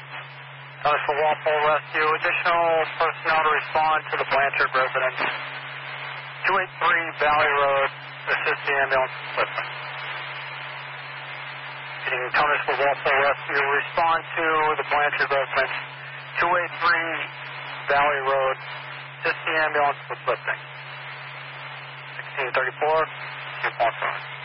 Thomas for Walpole Rescue. Additional personnel to respond to the Blanchard residence. 283 Valley Road. Assist the ambulance with lifting. Thomas for Walpole Rescue. Respond to the Blanchard residence. 283 Valley Road. Assist the ambulance with lifting. 1634. 2.5.